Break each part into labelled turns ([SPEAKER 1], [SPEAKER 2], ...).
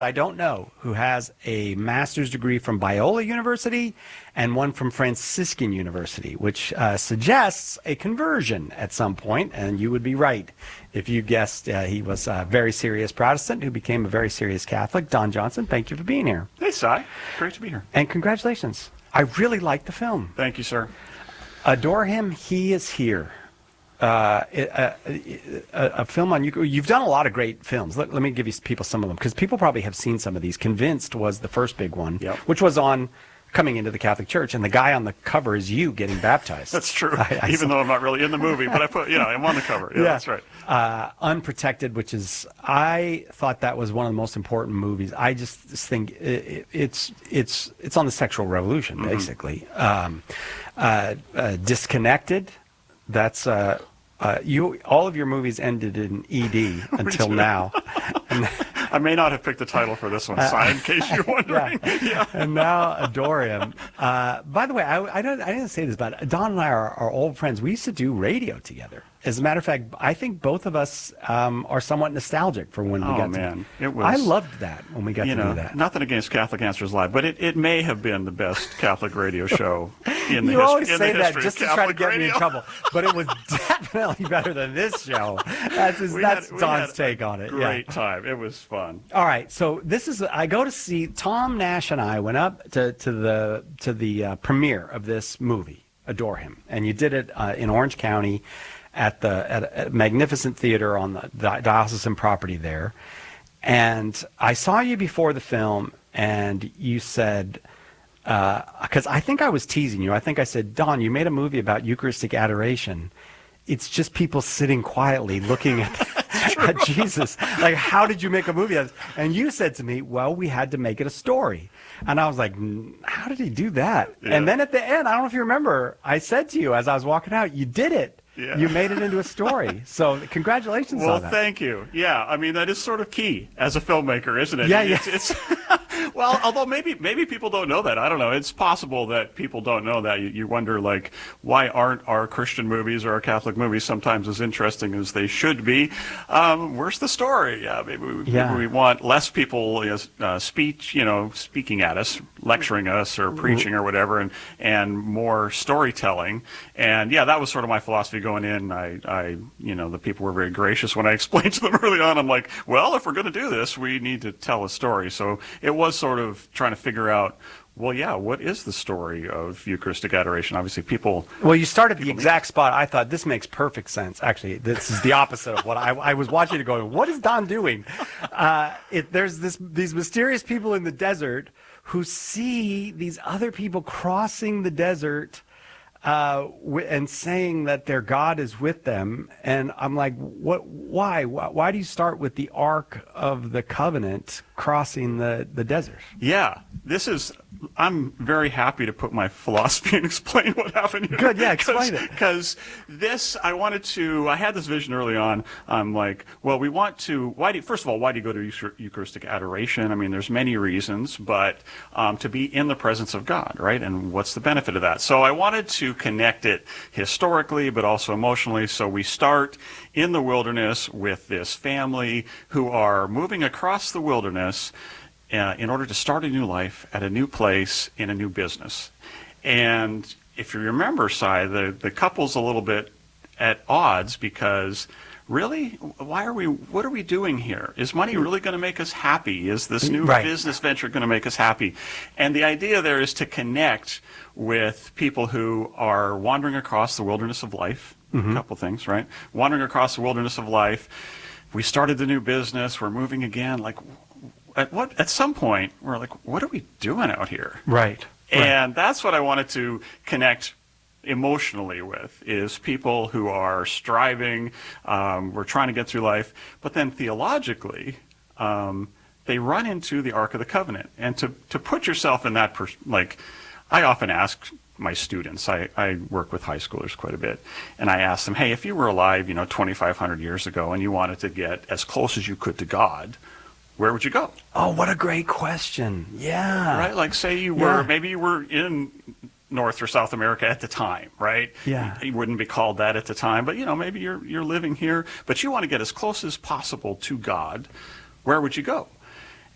[SPEAKER 1] I don't know who has a master's degree from Biola University and one from Franciscan University, which suggests a conversion at some point, and you would be right if you guessed he was a very serious Protestant who became a very serious Catholic. Don Johnson, thank you for being here.
[SPEAKER 2] Hey, Cy. Great to be here.
[SPEAKER 1] And congratulations. I really like the film.
[SPEAKER 2] Thank you, sir.
[SPEAKER 1] Adore Him, He is Here. A film on you. You've done a lot of great films. Let me give you people some of them, because people probably have seen some of these. Convinced was the first big one,
[SPEAKER 2] yep,
[SPEAKER 1] which was on coming into the Catholic Church, and the guy on the cover is you getting baptized.
[SPEAKER 2] That's true. Even though I'm not really in the movie, but I put, I'm on the cover. Yeah, that's right.
[SPEAKER 1] Unprotected, which is, I thought that was one of the most important movies. I just think it's on the sexual revolution, basically. Disconnected. That's all of your movies ended in ED until now. And
[SPEAKER 2] I may not have picked the title for this one, in case you're wondering.
[SPEAKER 1] Yeah. And now Adore Him. By the way, I didn't say this, but Don and I are old friends. We used to do radio together. As a matter of fact, I think both of us are somewhat nostalgic for when we got to.
[SPEAKER 2] It was.
[SPEAKER 1] I loved that when we got to do that.
[SPEAKER 2] Nothing against Catholic Answers Live, but it may have been the best Catholic radio show in the history.
[SPEAKER 1] You always say that just to try to get me in trouble, but it was definitely better than this show. That's Don's take on it.
[SPEAKER 2] Great time. It was fun.
[SPEAKER 1] All right, so this is. I go to see Tom Nash and I went up to the premiere of this movie, Adore Him, and you did it in Orange County at a magnificent theater on the diocesan property there. And I saw you before the film, and you said, because I think I was teasing you. I think I said, Don, you made a movie about Eucharistic adoration. It's just people sitting quietly looking at Jesus. Like, how did you make a movie of this? And you said to me, well, we had to make it a story. And I was like, how did he do that? Yeah. And then at the end, I don't know if you remember, I said to you as I was walking out, you did it.
[SPEAKER 2] Yeah.
[SPEAKER 1] You made it into a story. So congratulations on that.
[SPEAKER 2] Well, thank you. Yeah, I mean, that is sort of key as a filmmaker, isn't it?
[SPEAKER 1] Yeah,
[SPEAKER 2] It's well, although maybe people don't know that. I don't know. It's possible that people don't know that. You wonder, like, why aren't our Christian movies or our Catholic movies sometimes as interesting as they should be? Where's the story? Maybe we want less people speaking at us, lecturing us, or preaching or whatever, and more storytelling. And yeah, that was sort of my philosophy going in. The people were very gracious when I explained to them early on. I'm like, well, if we're going to do this, we need to tell a story. So it was sort of trying to figure out, well, yeah, what is the story of Eucharistic adoration? Obviously, people...
[SPEAKER 1] Well, you started the exact spot. I thought, this makes perfect sense. Actually, this is the opposite of what I was watching it going, what is Don doing? There's these mysterious people in the desert who see these other people crossing the desert and saying that their God is with them. And I'm like, why do you start with the Ark of the Covenant crossing the desert?
[SPEAKER 2] Yeah, I'm very happy to put my philosophy and explain what happened here.
[SPEAKER 1] Good, yeah, explain it.
[SPEAKER 2] Because I had this vision early on. I'm like, well, first of all, why do you go to Eucharistic adoration? I mean, there's many reasons, but to be in the presence of God, right? And what's the benefit of that? So I wanted to connect it historically, but also emotionally. So we start in the wilderness with this family who are moving across the wilderness in order to start a new life at a new place in a new business. And if you remember, Cy, the couple's a little bit at odds because really, what are we doing here? Is money really going to make us happy? Is this new business venture going to make us happy? And the idea there is to connect with people who are wandering across the wilderness of life. A couple things, right? Wandering across the wilderness of life. We started the new business. We're moving again. Like, at some point, we're like, what are we doing out here?
[SPEAKER 1] Right.
[SPEAKER 2] And that's what I wanted to connect emotionally with, is people who are striving, we're trying to get through life, but then theologically, they run into the Ark of the Covenant. And to put yourself in that, I often ask my students, I work with high schoolers quite a bit, and I ask them, hey, if you were alive, 2,500 years ago, and you wanted to get as close as you could to God, where would you go?
[SPEAKER 1] Oh, what a great question. Yeah.
[SPEAKER 2] Right? Like, say maybe you were in North or South America at the time, right?
[SPEAKER 1] Yeah.
[SPEAKER 2] You wouldn't be called that at the time, but, maybe you're living here, but you want to get as close as possible to God. Where would you go?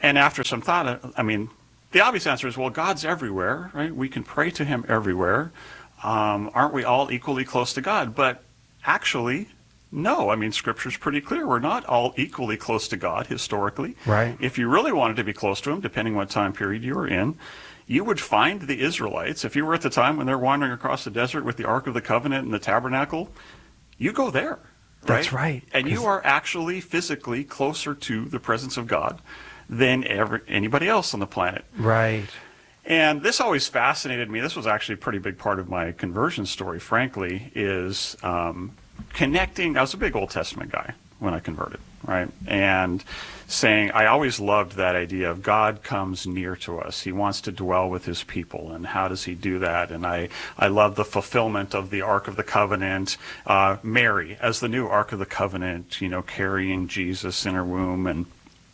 [SPEAKER 2] And after some thought, I mean, the obvious answer is, well, God's everywhere, right? We can pray to him everywhere. Aren't we all equally close to God? But actually, no. I mean, Scripture's pretty clear. We're not all equally close to God historically.
[SPEAKER 1] Right.
[SPEAKER 2] If you really wanted to be close to him, depending what time period you were in, you would find the Israelites. If you were at the time when they're wandering across the desert with the Ark of the Covenant and the tabernacle, you go there.
[SPEAKER 1] That's right.
[SPEAKER 2] And you are actually physically closer to the presence of God than anybody else on the planet.
[SPEAKER 1] Right.
[SPEAKER 2] And this always fascinated me. This was actually a pretty big part of my conversion story, frankly, is connecting. I was a big Old Testament guy when I converted, right? And saying, I always loved that idea of God comes near to us. He wants to dwell with his people. And how does he do that? And I love the fulfillment of the Ark of the Covenant, Mary as the new Ark of the Covenant, carrying Jesus in her womb, and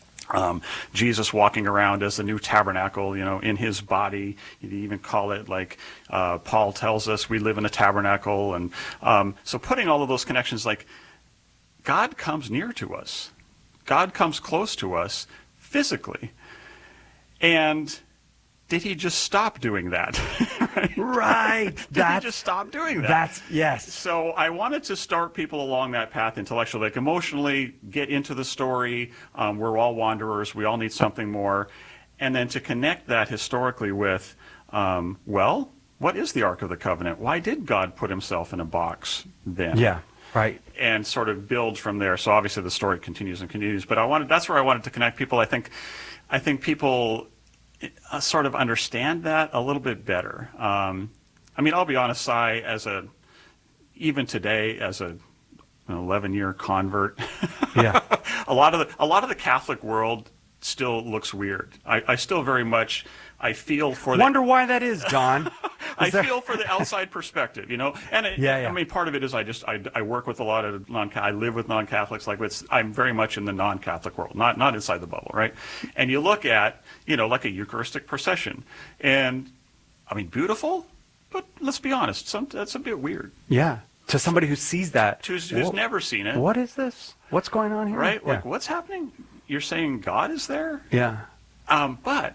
[SPEAKER 2] Jesus walking around as the new tabernacle, in his body. You even call it, like Paul tells us, we live in a tabernacle. And so putting all of those connections, like God comes near to us. God comes close to us physically. And did he just stop doing that?
[SPEAKER 1] Right.
[SPEAKER 2] Did he just stop doing that?
[SPEAKER 1] Yes.
[SPEAKER 2] So I wanted to start people along that path intellectually, like emotionally, get into the story. We're all wanderers. We all need something more. And then to connect that historically with, well, what is the Ark of the Covenant? Why did God put himself in a box then?
[SPEAKER 1] Yeah, right.
[SPEAKER 2] And sort of build from there. So obviously the story continues and continues. But that's where I wanted to connect people. I think people sort of understand that a little bit better. I mean, I'll be honest, even today as an 11-year convert,
[SPEAKER 1] yeah,
[SPEAKER 2] a lot of the Catholic world still looks weird. I still very much, I feel for
[SPEAKER 1] wonder why that is, John.
[SPEAKER 2] feel for the outside perspective, And I mean, part of it is I work with a lot of I live with non-Catholics. I'm very much in the non-Catholic world, not inside the bubble, right? And you look at, like a Eucharistic procession, and I mean, beautiful, but let's be honest, that's a bit weird.
[SPEAKER 1] Yeah, to somebody who sees that,
[SPEAKER 2] who's never seen it.
[SPEAKER 1] What is this? What's going on here?
[SPEAKER 2] Right?
[SPEAKER 1] Yeah.
[SPEAKER 2] Like, what's happening? You're saying God is there?
[SPEAKER 1] Yeah.
[SPEAKER 2] But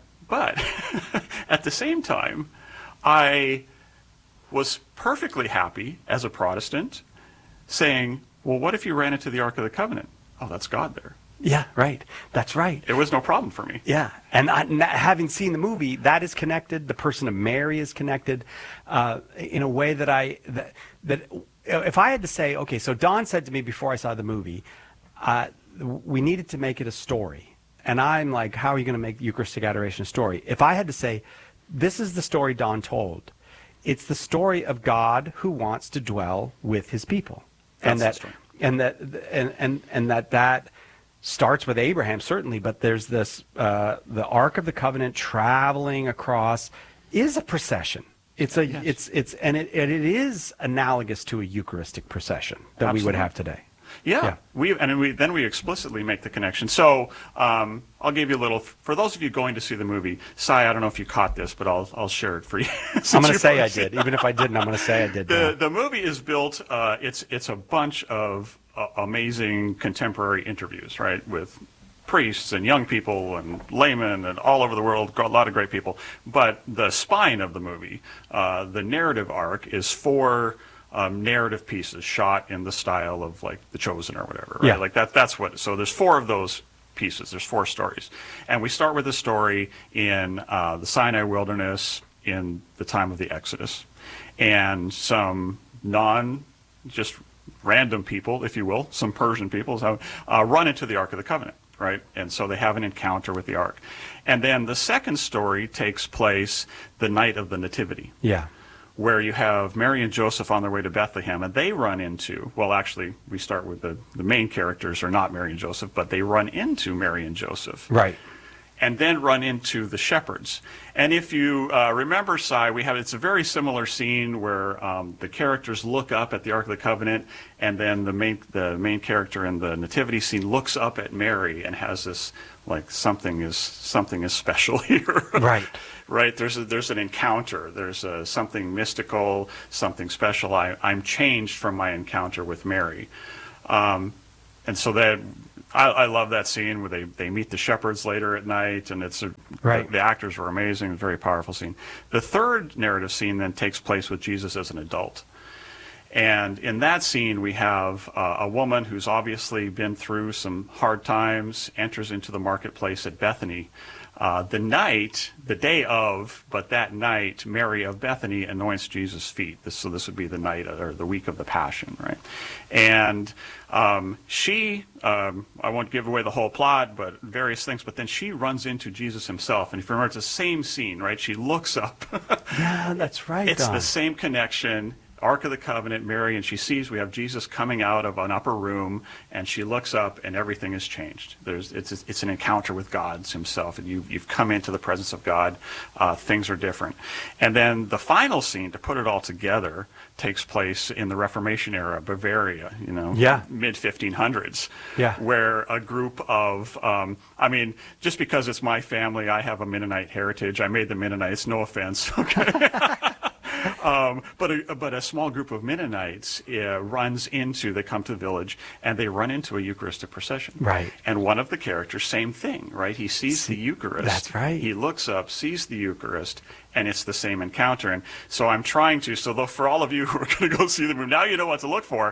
[SPEAKER 2] at the same time, I was perfectly happy as a Protestant saying, well, what if you ran into the Ark of the Covenant? Oh, that's God there.
[SPEAKER 1] Yeah, right. That's right.
[SPEAKER 2] It was no problem for me.
[SPEAKER 1] Yeah. And having seen the movie, that is connected. The person of Mary is connected in a way that if I had to say, okay, so Don said to me before I saw the movie, we needed to make it a story. And I'm like, how are you going to make Eucharistic Adoration a story? If I had to say, this is the story Don told, it's the story of God who wants to dwell with his people.
[SPEAKER 2] That's the story.
[SPEAKER 1] And that starts with Abraham, certainly, but there's this, the Ark of the Covenant traveling across is a procession. It is analogous to a Eucharistic procession that we would have today.
[SPEAKER 2] Yeah. We explicitly make the connection. So I'll give you a little, for those of you going to see the movie, Sai, I don't know if you caught this, but I'll share it for you.
[SPEAKER 1] I'm going to say I did. Even if I didn't, I'm going to say I did.
[SPEAKER 2] The movie is built, it's a bunch of amazing contemporary interviews, right, with priests and young people and laymen and all over the world, a lot of great people. But the spine of the movie, the narrative arc, is 4 narrative pieces shot in the style of like The Chosen or whatever, right?
[SPEAKER 1] Yeah.
[SPEAKER 2] Like that's what. So there's 4 of those pieces. There's 4 stories, and we start with a story in the Sinai wilderness in the time of the Exodus, and some just random people, if you will, some Persian people, run into the Ark of the Covenant, right? And so they have an encounter with the Ark, and then the second story takes place the night of the Nativity.
[SPEAKER 1] Yeah.
[SPEAKER 2] Where you have Mary and Joseph on their way to Bethlehem, and they run into, well, actually, we start with the main characters are not Mary and Joseph, but they run into Mary and Joseph.
[SPEAKER 1] Right.
[SPEAKER 2] And then run into the shepherds. And if you remember, Sai, it's a very similar scene where the characters look up at the Ark of the Covenant, and then the main character in the nativity scene looks up at Mary and has this, like, something is special here.
[SPEAKER 1] Right.
[SPEAKER 2] Right. There's an encounter. There's something mystical, something special. I'm changed from my encounter with Mary. And so that I love that scene where they meet the shepherds later at night, and
[SPEAKER 1] Right.
[SPEAKER 2] the actors were amazing. A very powerful scene. The third narrative scene then takes place with Jesus as an adult. And in that scene, we have a woman who's obviously been through some hard times, enters into the marketplace at Bethany. The day of, but that night, Mary of Bethany anoints Jesus' feet. So this would be the night or the week of the Passion, right? And I won't give away the whole plot, but various things, but then she runs into Jesus himself. And if you remember, it's the same scene, right? She looks up.
[SPEAKER 1] Yeah, that's right.
[SPEAKER 2] It's
[SPEAKER 1] Don.
[SPEAKER 2] the same connection. Ark of the Covenant, Mary, and she sees we have Jesus coming out of an upper room, and she looks up, and everything has changed. It's an encounter with God himself, and you've come into the presence of God. Things are different. And then the final scene, to put it all together, takes place in the Reformation era, Bavaria,
[SPEAKER 1] Yeah.
[SPEAKER 2] mid-1500s,
[SPEAKER 1] Yeah.
[SPEAKER 2] where a group of, just because it's my family, I have a Mennonite heritage. I made the Mennonites, no offense, okay? But a small group of Mennonites they come to the village, and they run into a Eucharistic procession.
[SPEAKER 1] Right.
[SPEAKER 2] And one of the characters, same thing, right? He sees the Eucharist.
[SPEAKER 1] That's right.
[SPEAKER 2] He looks up, sees the Eucharist, and it's the same encounter. And so I'm trying to, for all of you who are going to go see the movie, now you know what to look for.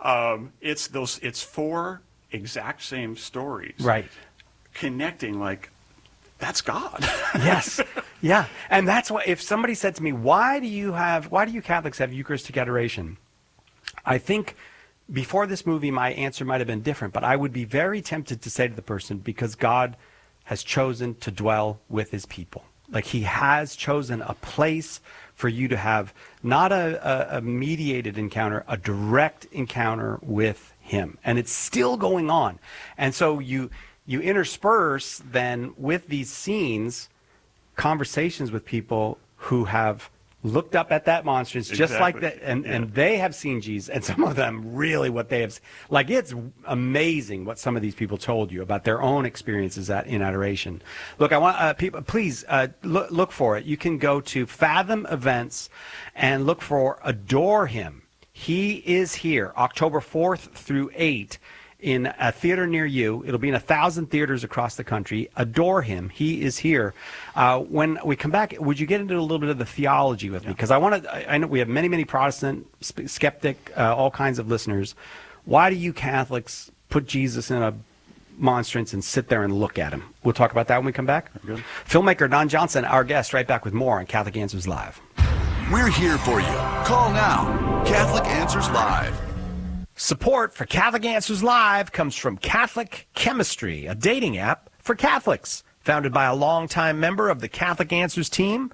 [SPEAKER 2] It's four exact same stories.
[SPEAKER 1] Right.
[SPEAKER 2] Connecting that's God.
[SPEAKER 1] Yes. Yeah. And that's why, if somebody said to me, why do you Catholics have Eucharistic adoration? I think before this movie, my answer might have been different, but I would be very tempted to say to the person, because God has chosen to dwell with his people. Like, he has chosen a place for you to have not a mediated encounter, a direct encounter with him. And it's still going on. And so you intersperse then with these scenes conversations with people who have looked up at that monstrance just like that, and they have seen Jesus, and some of them really what they have, it's amazing what some of these people told you about their own experiences in adoration. Look, I want people, please look for it. You can go to Fathom Events and look for Adore Him. He is here October 4th through 8th. In a theater near you. It'll be in 1,000 theaters across the country. Adore him. He is here. When we come back, would you get into a little bit of the theology with me? Because I know we have many, many Protestant, skeptic, all kinds of listeners. Why do you Catholics put Jesus in a monstrance and sit there and look at him? We'll talk about that when we come back.
[SPEAKER 2] Good.
[SPEAKER 1] Filmmaker Don Johnson, our guest, right back with more on Catholic Answers Live.
[SPEAKER 3] We're here for you. Call now. Catholic Answers Live.
[SPEAKER 1] Support for Catholic Answers Live comes from Catholic Chemistry, a dating app for Catholics. Founded by a longtime member of the Catholic Answers team,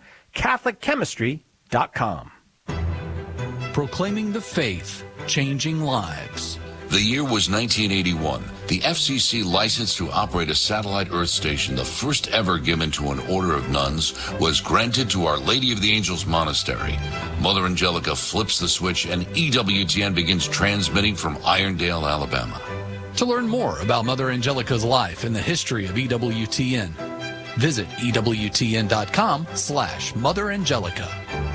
[SPEAKER 1] CatholicChemistry.com.
[SPEAKER 4] Proclaiming the faith, changing lives.
[SPEAKER 5] The year was 1981. The FCC license to operate a satellite Earth station, the first ever given to an order of nuns, was granted to Our Lady of the Angels Monastery. Mother Angelica flips the switch and EWTN begins transmitting from Irondale, Alabama.
[SPEAKER 4] To learn more about Mother Angelica's life and the history of EWTN, visit EWTN.com/Mother Angelica.